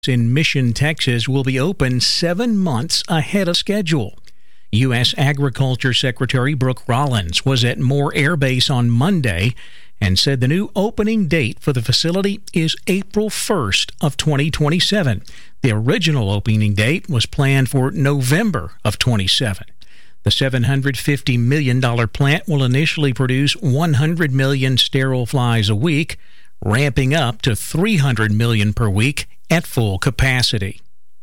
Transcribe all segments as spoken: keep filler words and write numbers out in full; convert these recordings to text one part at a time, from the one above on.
in Mission, Texas, will be open seven months ahead of schedule. U S Agriculture Secretary Brooke Rollins was at Moore Air Base on Monday and said the new opening date for the facility is April first of twenty twenty-seven. The original opening date was planned for November of twenty-seven. The seven hundred fifty million dollars plant will initially produce one hundred million sterile flies a week, ramping up to three hundred million per week at full capacity.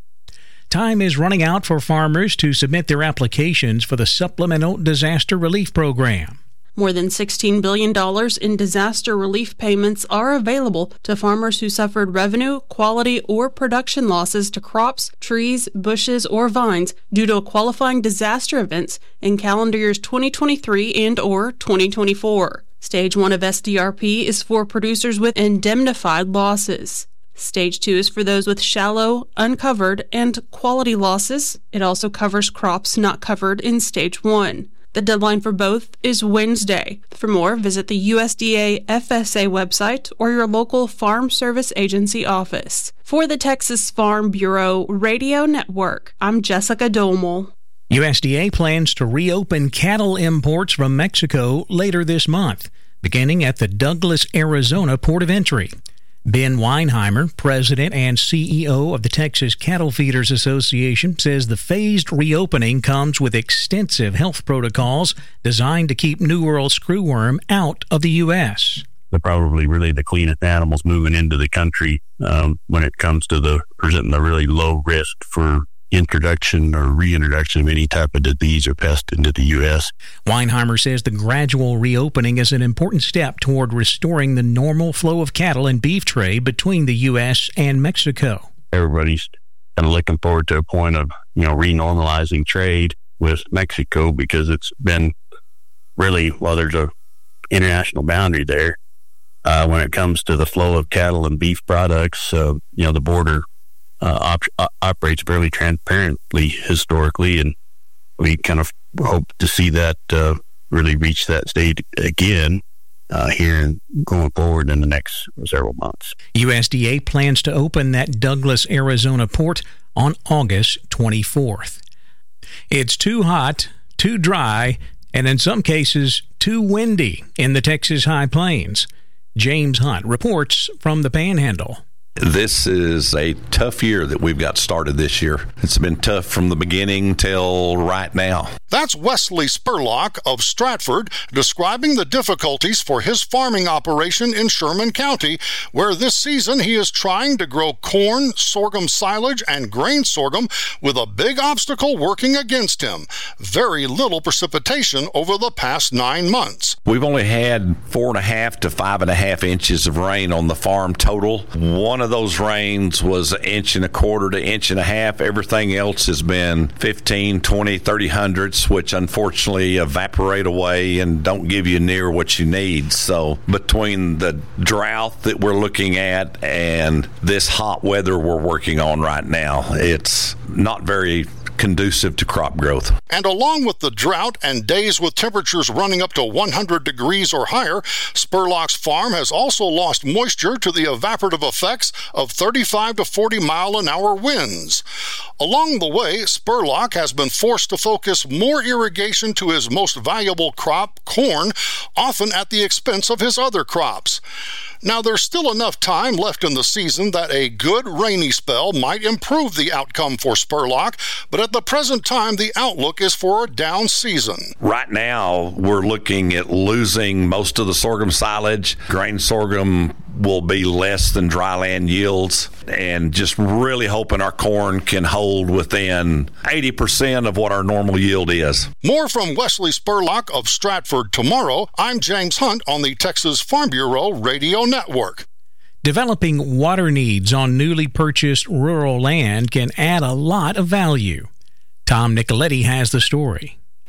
Time is running out for farmers to submit their applications for the Supplemental Disaster Relief Program. More than sixteen billion dollars in disaster relief payments are available to farmers who suffered revenue, quality, or production losses to crops, trees, bushes, or vines due to qualifying disaster events in calendar years twenty twenty-three and or twenty twenty-four. Stage one of S D R P is for producers with indemnified losses. Stage two is for those with shallow, uncovered, and quality losses. It also covers crops not covered in Stage one. The deadline for both is Wednesday. For more, visit the U S D A F S A website or your local Farm Service Agency office. For the Texas Farm Bureau Radio Network, I'm Jessica Domel. U S D A plans to reopen cattle imports from Mexico later this month, beginning at the Douglas, Arizona port of entry. Ben Weinheimer, president and C E O of the Texas Cattle Feeders Association, says the phased reopening comes with extensive health protocols designed to keep New World screwworm out of the U S. They're probably really the cleanest animals moving into the country um, when it comes to the presenting a really low risk for introduction or reintroduction of any type of disease or pest into the U S. Weinheimer says the gradual reopening is an important step toward restoring the normal flow of cattle and beef trade between the U S and Mexico. Everybody's kind of looking forward to a point of, you know, renormalizing trade with Mexico because it's been really, well, there's a international boundary there. Uh, when it comes to the flow of cattle and beef products, uh, you know, the border Uh, op- operates fairly transparently historically, and we kind of hope to see that uh, really reach that state again uh, here and going forward in the next several months. U S D A plans to open that Douglas, Arizona port on August twenty-fourth. It's too hot, too dry, and in some cases, too windy in the Texas High Plains. James Hunt reports from the Panhandle. This is a tough year that we've got started this year. It's been tough from the beginning till right now. That's Wesley Spurlock of Stratford describing the difficulties for his farming operation in Sherman County, where this season he is trying to grow corn, sorghum silage, and grain sorghum with a big obstacle working against him: very little precipitation over the past nine months. We've only had four and a half to five and a half inches of rain on the farm total. One of those rains was an inch and a quarter to inch and a half. Everything else has been fifteen, twenty, thirty hundredths, which unfortunately evaporate away and don't give you near what you need. So between the drought that we're looking at and this hot weather we're working on right now, it's not very conducive to crop growth. And along with the drought and days with temperatures running up to one hundred degrees or higher, Spurlock's farm has also lost moisture to the evaporative effects of thirty-five to forty mile an hour winds. Along the way, Spurlock has been forced to focus more irrigation to his most valuable crop, corn, often at the expense of his other crops. Now, there's still enough time left in the season that a good rainy spell might improve the outcome for Spurlock, but at the present time, the outlook is for a down season. Right now, we're looking at losing most of the sorghum silage. Grain sorghum will be less than dryland yields, and just really hoping our corn can hold within eighty percent of what our normal yield is. More from Wesley Spurlock of Stratford tomorrow. I'm James Hunt on the Texas Farm Bureau Radio Network. Developing water needs on newly purchased rural land can add a lot of value. Tom Nicoletti has the story.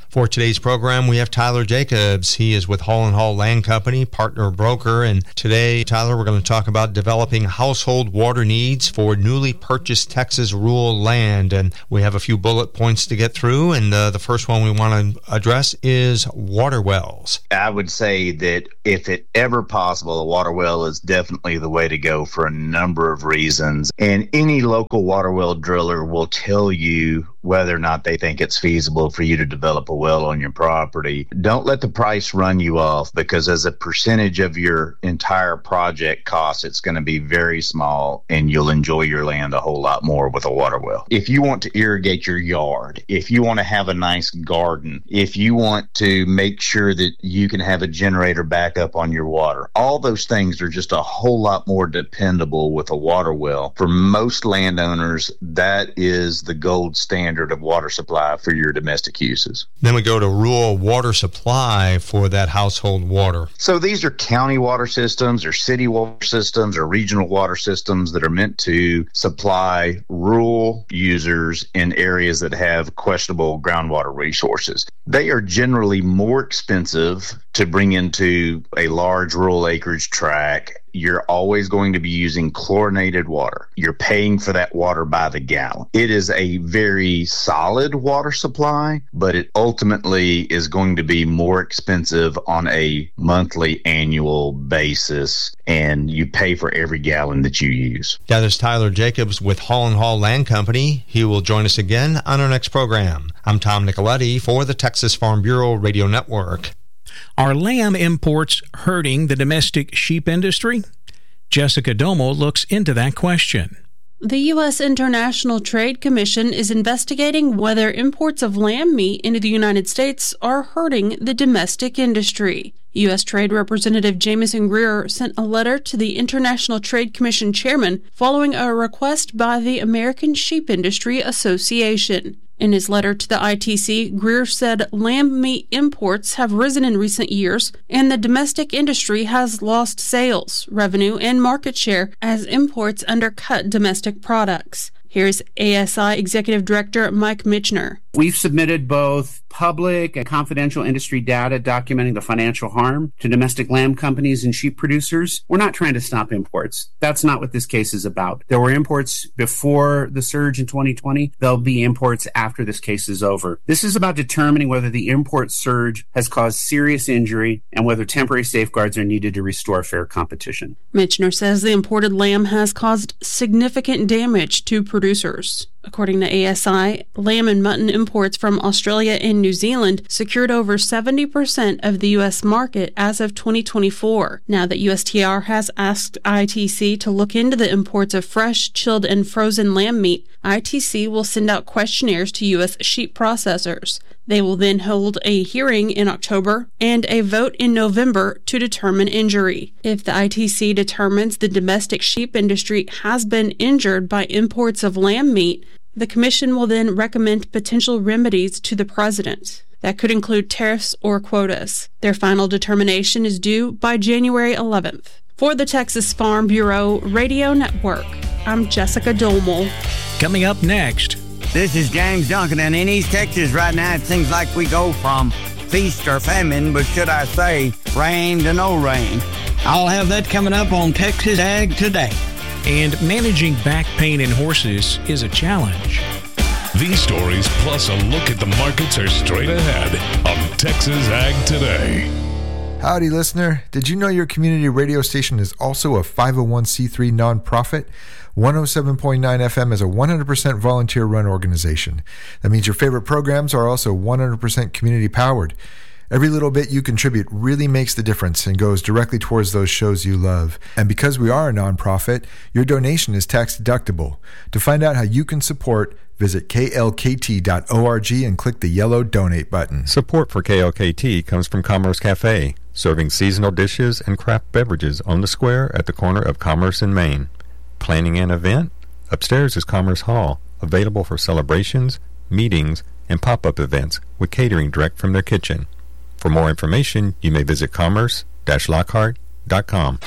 For today's program, we have Tyler Jacobs. He is with Hall and Hall Land Company, partner broker. And today, Tyler, we're going to talk about developing household water needs for newly purchased Texas rural land. And we have a few bullet points to get through. And uh, the first one we want to address is water wells. I would say that if it ever possible, a water well is definitely the way to go for a number of reasons. And any local water well driller will tell you whether or not they think it's feasible for you to develop a well on your property. Don't let the price run you off, because as a percentage of your entire project cost, it's going to be very small and you'll enjoy your land a whole lot more with a water well. If you want to irrigate your yard, if you want to have a nice garden, if you want to make sure that you can have a generator backup on your water, all those things are just a whole lot more dependable with a water well. For most landowners, that is the gold standard of water supply for your domestic uses. Then we go to rural water supply for that household water. So these are county water systems or city water systems or regional water systems that are meant to supply rural users in areas that have questionable groundwater resources. They are generally more expensive to bring into a large rural acreage tract. You're always going to be using chlorinated water. You're paying for that water by the gallon. It is a very solid water supply, but it ultimately is going to be more expensive on a monthly, annual basis, and you pay for every gallon that you use. That is Tyler Jacobs with Hall and Hall Land Company. He will join us again on our next program. I'm Tom Nicoletti for the Texas Farm Bureau Radio Network. Are lamb imports hurting the domestic sheep industry? Jessica Domo looks into that question. The U S International Trade Commission is investigating whether imports of lamb meat into the United States are hurting the domestic industry. U S Trade Representative Jamison Greer sent a letter to the International Trade Commission chairman following a request by the American Sheep Industry Association. In his letter to the I T C, Greer said lamb meat imports have risen in recent years, and the domestic industry has lost sales, revenue, and market share as imports undercut domestic products. Here's A S I Executive Director Mike Michener. We've submitted both public and confidential industry data documenting the financial harm to domestic lamb companies and sheep producers. We're not trying to stop imports. That's not what this case is about. There were imports before the surge in twenty twenty. There'll be imports after this case is over. This is about determining whether the import surge has caused serious injury and whether temporary safeguards are needed to restore fair competition. Michener says the imported lamb has caused significant damage to producers. According to A S I, lamb and mutton imports from Australia and New Zealand secured over seventy percent of the U S market as of twenty twenty-four. Now that U S T R has asked I T C to look into the imports of fresh, chilled, and frozen lamb meat, I T C will send out questionnaires to U S sheep processors. They will then hold a hearing in October and a vote in November to determine injury. If the I T C determines the domestic sheep industry has been injured by imports of lamb meat, the Commission will then recommend potential remedies to the President. That could include tariffs or quotas. Their final determination is due by January eleventh. For the Texas Farm Bureau Radio Network, I'm Jessica Dolmel. Coming up next. This is James Duncan, and in East Texas right now it seems like we go from feast or famine, but should I say rain to no rain. I'll have that coming up on Texas Ag Today. And managing back pain in horses is a challenge. These stories plus a look at the markets are straight ahead on Texas Ag Today. Howdy, listener. Did you know your community radio station is also a five oh one c three nonprofit? one oh seven point nine F M is a one hundred percent volunteer-run organization. That means your favorite programs are also one hundred percent community-powered. Every little bit you contribute really makes the difference and goes directly towards those shows you love. And because we are a nonprofit, your donation is tax-deductible. To find out how you can support, visit K L K T dot org and click the yellow donate button. Support for K L K T comes from Commerce Cafe, serving seasonal dishes and craft beverages on the square at the corner of Commerce and Main. Planning an event? Upstairs is Commerce Hall, available for celebrations, meetings, and pop-up events with catering direct from their kitchen. For more information, you may visit commerce dash lockhart dot com.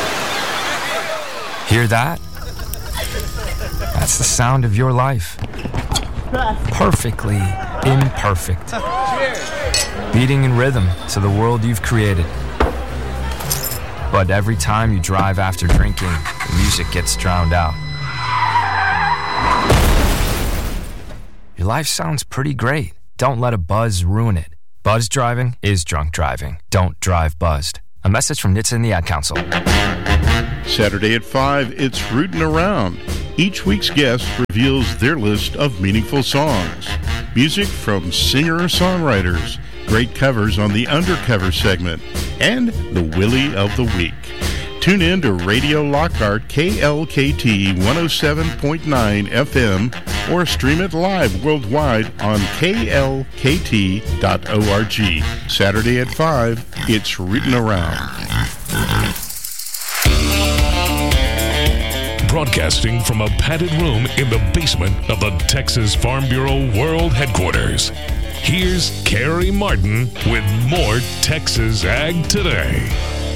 Hear that? That's the sound of your life. Perfectly imperfect. Beating in rhythm to the world you've created. But every time you drive after drinking, the music gets drowned out. Your life sounds pretty great. Don't let a buzz ruin it. Buzz driving is drunk driving. Don't drive buzzed. A message from N H T S A and the Ad Council. Saturday at five, it's Rootin' Around. Each week's guest reveals their list of meaningful songs. Music from singer-songwriters, great covers on the Undercover segment, and the Willie of the Week. Tune in to Radio Lockhart K L K T one oh seven point nine F M or stream it live worldwide on K L K T dot org. Saturday at five, it's Rootin' Around. Broadcasting from a padded room in the basement of the Texas Farm Bureau World Headquarters. Here's Carrie Martin with more Texas Ag Today.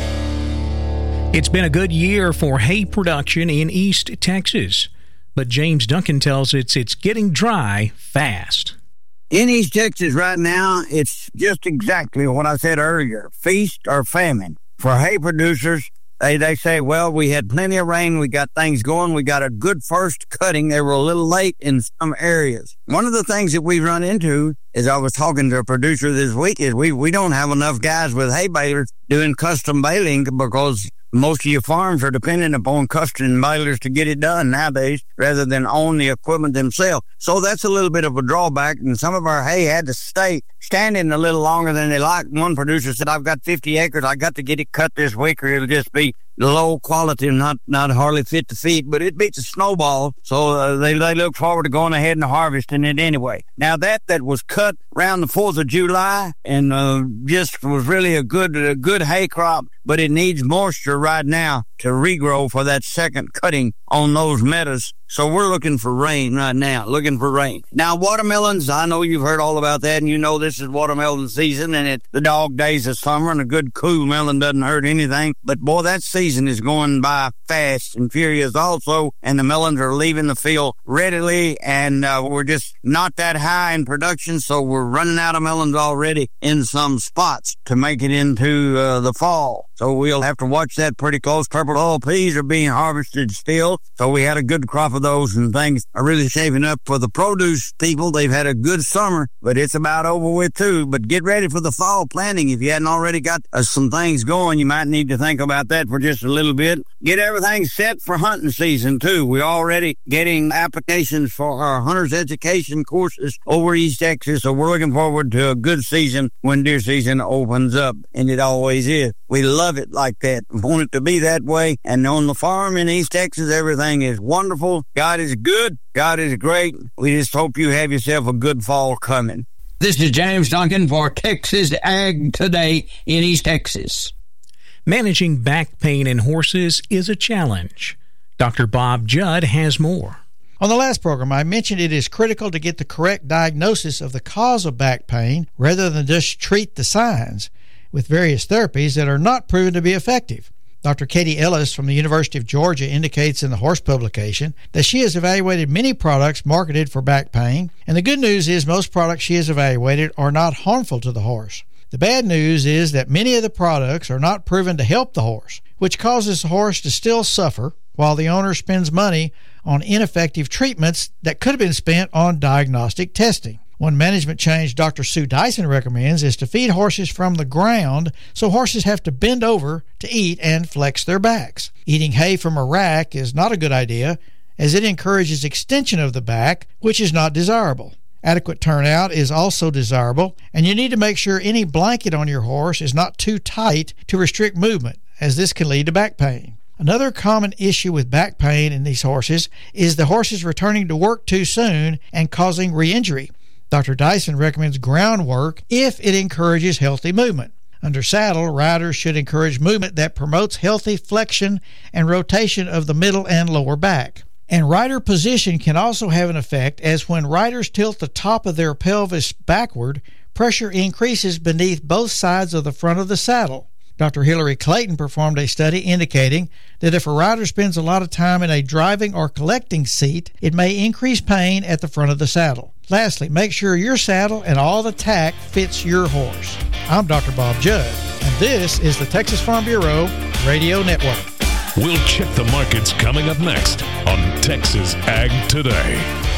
It's been a good year for hay production in East Texas, but James Duncan tells us it's getting dry fast. In East Texas right now, it's just exactly what I said earlier, feast or famine. For hay producers, they, they say, well, we had plenty of rain, we got things going, we got a good first cutting. They were a little late in some areas. One of the things that we run into, as I was talking to a producer this week, is we, we don't have enough guys with hay balers doing custom baling because most of your farms are dependent upon custom balers to get it done nowadays rather than own the equipment themselves. So that's a little bit of a drawback, and some of our hay had to stay standing a little longer than they like. One producer said, I've got fifty acres. I got to get it cut this week or it'll just be low quality and not, not hardly fit to feed, but it beats a snowball. So uh, they, they look forward to going ahead and harvesting it anyway. Now that that was cut around the fourth of July and uh, just was really a good, a good hay crop, but it needs moisture right now to regrow for that second cutting on those meadows. So we're looking for rain right now, looking for rain. Now, watermelons, I know you've heard all about that, and you know this is watermelon season, and it's the dog days of summer, and a good cool melon doesn't hurt anything. But, boy, that season is going by fast and furious also, and the melons are leaving the field readily, and uh, we're just not that high in production, so we're running out of melons already in some spots to make it into uh, the fall. So we'll have to watch that pretty close. Purple hull peas are being harvested still, so we had a good crop of those, and things are really shaping up for the produce people. They've had a good summer, but it's about over with too. But get ready for the fall planting. If you hadn't already got uh, some things going, you might need to think about that for just a little bit. Get everything set for hunting season too. We're already getting applications for our hunter's education courses over East Texas, so we're looking forward to a good season when deer season opens up, and it always is. We love it like that. We want it to be that way. And on the farm in East Texas, everything is wonderful. God is good. God is great. We just hope you have yourself a good fall coming. This is James Duncan for Texas Ag Today in East Texas. Managing back pain in horses is a challenge. Doctor Bob Judd has more. On the last program, I mentioned it is critical to get the correct diagnosis of the cause of back pain rather than just treat the signs with various therapies that are not proven to be effective. Doctor Katie Ellis from the University of Georgia indicates in the Horse publication that she has evaluated many products marketed for back pain, and the good news is most products she has evaluated are not harmful to the horse. The bad news is that many of the products are not proven to help the horse, which causes the horse to still suffer while the owner spends money on ineffective treatments that could have been spent on diagnostic testing. One management change Doctor Sue Dyson recommends is to feed horses from the ground so horses have to bend over to eat and flex their backs. Eating hay from a rack is not a good idea as it encourages extension of the back, which is not desirable. Adequate turnout is also desirable, and you need to make sure any blanket on your horse is not too tight to restrict movement, as this can lead to back pain. Another common issue with back pain in these horses is the horses returning to work too soon and causing re-injury. Doctor Dyson recommends groundwork if it encourages healthy movement. Under saddle, riders should encourage movement that promotes healthy flexion and rotation of the middle and lower back. And rider position can also have an effect, as when riders tilt the top of their pelvis backward, pressure increases beneath both sides of the front of the saddle. Doctor Hillary Clayton performed a study indicating that if a rider spends a lot of time in a driving or collecting seat, it may increase pain at the front of the saddle. Lastly, make sure your saddle and all the tack fits your horse. I'm Doctor Bob Judd, and this is the Texas Farm Bureau Radio Network. We'll check the markets coming up next on Texas Ag Today.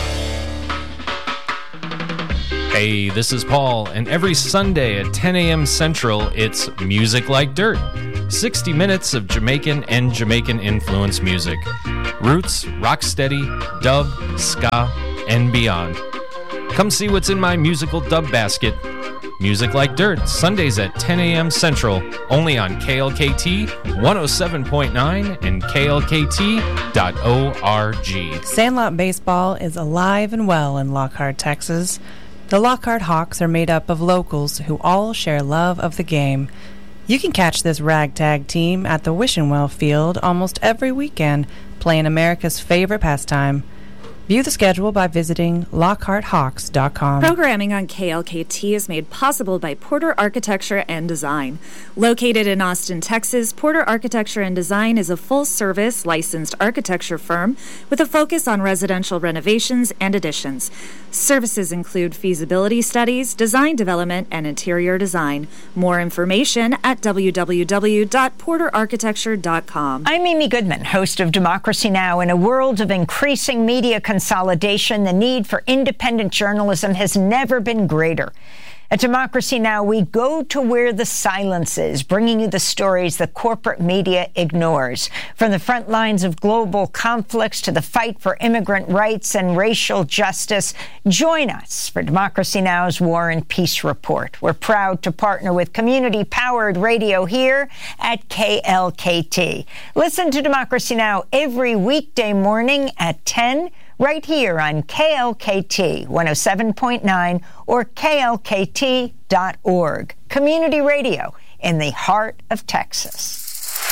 Hey, this is Paul, and every Sunday at ten a.m. Central, it's Music Like Dirt. sixty minutes of Jamaican and Jamaican-influenced music. Roots, rocksteady, dub, ska, and beyond. Come see what's in my musical dub basket. Music Like Dirt, Sundays at ten a.m. Central, only on K L K T one oh seven point nine and K L K T dot org. Sandlot Baseball is alive and well in Lockhart, Texas. The Lockhart Hawks are made up of locals who all share love of the game. You can catch this ragtag team at the Wishenwell Field almost every weekend, playing America's favorite pastime. View the schedule by visiting lockhart hawks dot com. Programming on K L K T is made possible by Porter Architecture and Design. Located in Austin, Texas, Porter Architecture and Design is a full-service licensed architecture firm with a focus on residential renovations and additions. Services include feasibility studies, design development, and interior design. More information at w w w dot porter architecture dot com. I'm Amy Goodman, host of Democracy Now! In a world of increasing media consolidation, the need for independent journalism has never been greater. At Democracy Now!, we go to where the silence is, bringing you the stories the corporate media ignores. From the front lines of global conflicts to the fight for immigrant rights and racial justice, join us for Democracy Now!'s War and Peace Report. We're proud to partner with community-powered radio here at K L K T. Listen to Democracy Now! Every weekday morning at ten, right here on K L K T one oh seven point nine or K L K T dot org. Community radio in the heart of Texas.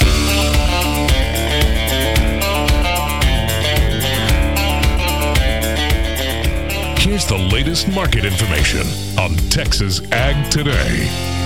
Here's the latest market information on Texas Ag Today.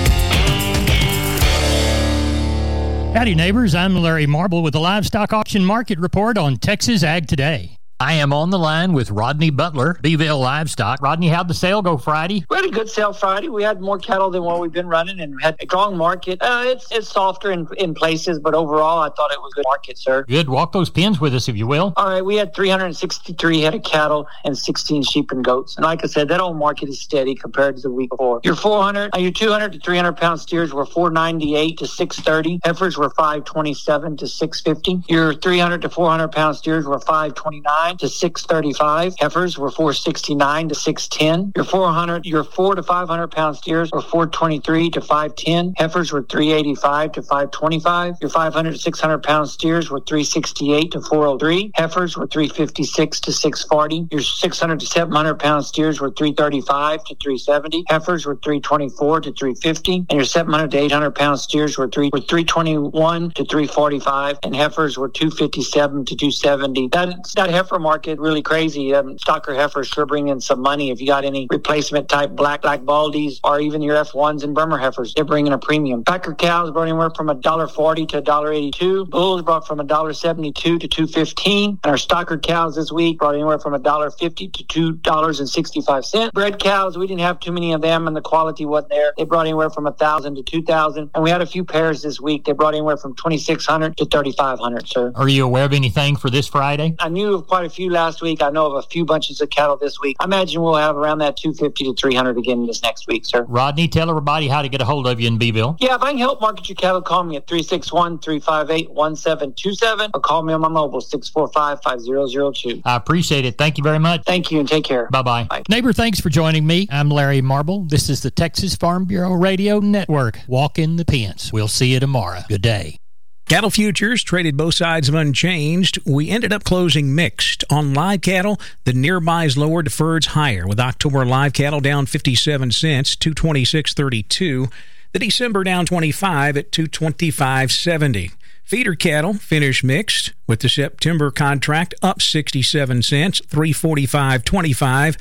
Howdy, neighbors. I'm Larry Marble with the Livestock Auction Market Report on Texas Ag Today. I am on the line with Rodney Butler, Beeville Livestock. Rodney, how'd the sale go Friday? We had a good sale Friday. We had more cattle than what we've been running and had a strong market. Uh, it's it's softer in, in places, but overall, I thought it was a good market, sir. Good. Walk those pins with us, if you will. All right. We had three hundred sixty-three head of cattle and sixteen sheep and goats. And like I said, that old market is steady compared to the week before. Your four hundred, uh, your two hundred to three hundred pound steers were four ninety-eight to six thirty. Heifers were five twenty-seven to six fifty. Your three hundred to four hundred pound steers were five twenty-nine to six thirty-five. Heifers were four sixty-nine to six ten. Your four hundred, your four to five hundred pound steers were four twenty-three to five ten. Heifers were three eighty-five to five twenty-five. Your five hundred to six hundred pound steers were three sixty-eight to four oh three. Heifers were three fifty-six to six forty. Your six hundred to seven hundred pound steers were three thirty-five to three seventy. Heifers were three twenty-four to three fifty. And your seven hundred to eight hundred pound steers were three were three twenty-one to three forty-five. And heifers were two fifty-seven to two seventy. That that heifer market really crazy. Um, stocker heifers sure bring in some money. If you got any replacement type black black baldies or even your F ones and Bremer heifers, they're bringing a premium. Packer cows brought anywhere from a dollar forty to a dollar eighty-two. Bulls brought from a dollar seventy-two to two fifteen. And our stocker cows this week brought anywhere from a dollar fifty to two dollars and sixty-five cents. Bred cows, we didn't have too many of them, and the quality wasn't there. They brought anywhere from a thousand to two thousand. And we had a few pairs this week. They brought anywhere from twenty-six hundred to thirty-five hundred, sir. Are you aware of anything for this Friday? I knew of quite a few last week. I know of a few bunches of cattle this week. I imagine we'll have around that two fifty to three hundred again this next week, sir. Rodney, tell everybody how to get a hold of you in Beeville. Yeah, if I can help market your cattle, call me at three six one, three five eight, one seven two seven or call me on my mobile six four five, five zero zero two. I appreciate it. Thank you very much. Thank you and take care. Bye-bye. Bye. Neighbor, thanks for joining me. I'm Larry Marble. This is the Texas Farm Bureau Radio Network. Walk in the pens. We'll see you tomorrow. Good day. Cattle futures traded both sides of unchanged. We ended up closing mixed. On live cattle, the nearbys lower, deferreds higher, with October live cattle down fifty-seven cents, two twenty-six thirty-two. The December down twenty-five at two twenty-five seventy. Feeder cattle finished mixed, with the September contract up sixty-seven cents, three forty-five twenty-five.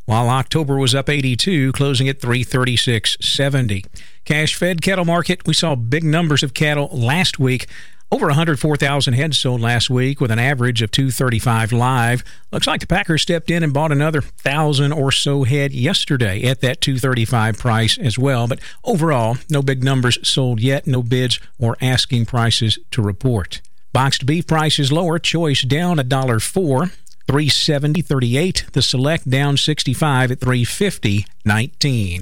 while October was up eighty-two, closing at three thirty-six seventy. Cash fed cattle market, we saw big numbers of cattle last week. Over one hundred four thousand heads sold last week with an average of two thirty-five live. Looks like the Packers stepped in and bought another one thousand or so head yesterday at that two thirty-five price as well. But overall, no big numbers sold yet, no bids or asking prices to report. Boxed beef prices lower, choice down one dollar four, three seventy thirty-eight. The select down sixty-five at three fifty nineteen.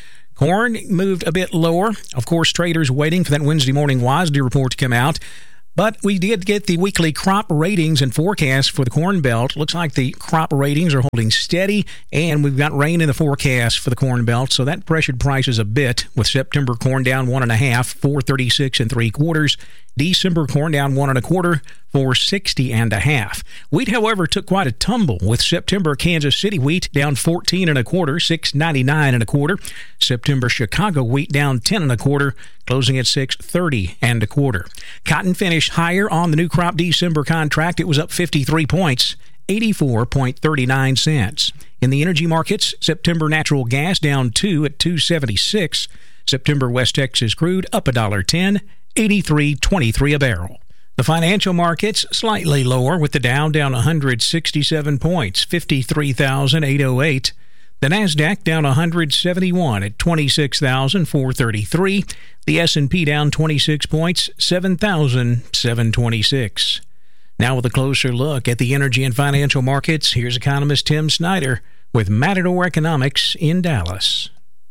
Corn moved a bit lower. Of course, traders waiting for that Wednesday morning W A S D report to come out. But we did get the weekly crop ratings and forecast for the Corn Belt. Looks like the crop ratings are holding steady, and we've got rain in the forecast for the Corn Belt, so that pressured prices a bit, with September corn down one and a half, four thirty-six and three quarters. December corn down one and a quarter, four sixty and a half. Wheat, however, took quite a tumble, with September Kansas City wheat down fourteen and a quarter, six ninety-nine and a quarter. September Chicago wheat down ten and a quarter, closing at six thirty and a quarter. Cotton finished higher on the new crop December contract. It was up fifty-three points, eighty-four thirty-nine cents. In the energy markets, September natural gas down two at two seventy-six. September West Texas crude up one dollar ten, eighty-three twenty-three a barrel. The financial markets slightly lower, with the Dow down one hundred sixty-seven points, fifty-three thousand eight hundred eight. The Nasdaq down one hundred seventy-one at twenty-six thousand four hundred thirty-three. The S and P down twenty-six points, seven thousand seven hundred twenty-six. Now with a closer look at the energy and financial markets, here's economist Tim Snyder with Matador Economics in Dallas.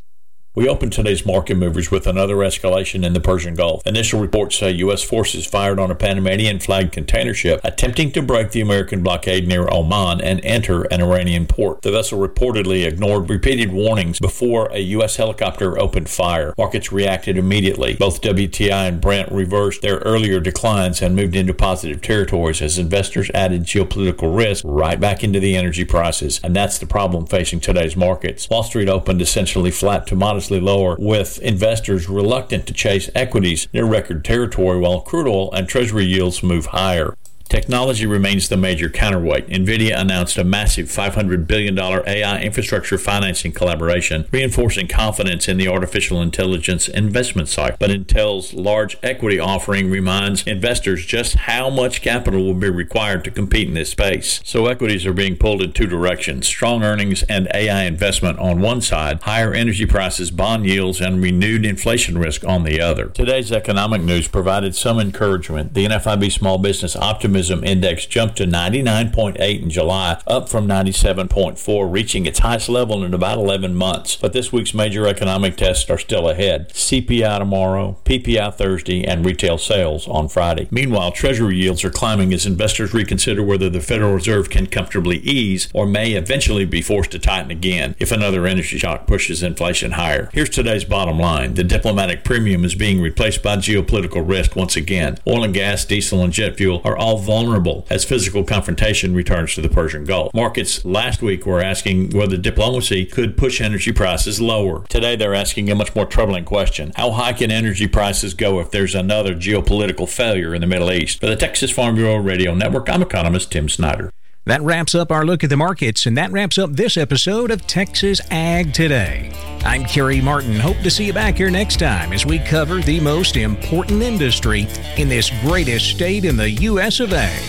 We opened today's market movers with another escalation in the Persian Gulf. Initial reports say U S forces fired on a Panamanian-flagged container ship attempting to break the American blockade near Oman and enter an Iranian port. The vessel reportedly ignored repeated warnings before a U S helicopter opened fire. Markets reacted immediately. Both W T I and Brent reversed their earlier declines and moved into positive territories as investors added geopolitical risk right back into the energy prices. And that's the problem facing today's markets. Wall Street opened essentially flat to modest lower, with investors reluctant to chase equities near record territory while crude oil and treasury yields move higher. Technology remains the major counterweight. NVIDIA announced a massive five hundred billion dollars A I infrastructure financing collaboration, reinforcing confidence in the artificial intelligence investment cycle. But Intel's large equity offering reminds investors just how much capital will be required to compete in this space. So equities are being pulled in two directions: strong earnings and A I investment on one side, higher energy prices, bond yields, and renewed inflation risk on the other. Today's economic news provided some encouragement. The N F I B Small Business Optimism Index jumped to ninety-nine point eight in July, up from ninety-seven point four, reaching its highest level in about eleven months. But this week's major economic tests are still ahead. C P I tomorrow, P P I Thursday, and retail sales on Friday. Meanwhile, Treasury yields are climbing as investors reconsider whether the Federal Reserve can comfortably ease or may eventually be forced to tighten again if another energy shock pushes inflation higher. Here's today's bottom line. The diplomatic premium is being replaced by geopolitical risk once again. Oil and gas, diesel, and jet fuel are all vulnerable as physical confrontation returns to the Persian Gulf. Markets last week were asking whether diplomacy could push energy prices lower. Today they're asking a much more troubling question: how high can energy prices go if there's another geopolitical failure in the Middle East? For the Texas Farm Bureau Radio Network, I'm economist Tim Snyder. That wraps up our look at the markets, and that wraps up this episode of Texas Ag Today. I'm Kerry Martin. Hope to see you back here next time as we cover the most important industry in this greatest state in the U S of A,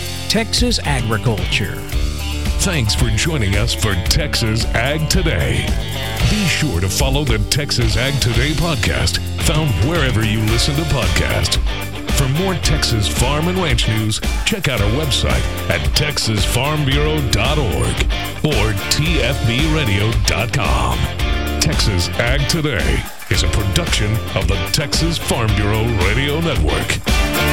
Texas agriculture. Thanks for joining us for Texas Ag Today. Be sure to follow the Texas Ag Today podcast, found wherever you listen to podcasts. For more Texas farm and ranch news, check out our website at texas farm bureau dot org or t f b radio dot com. Texas Ag Today is a production of the Texas Farm Bureau Radio Network.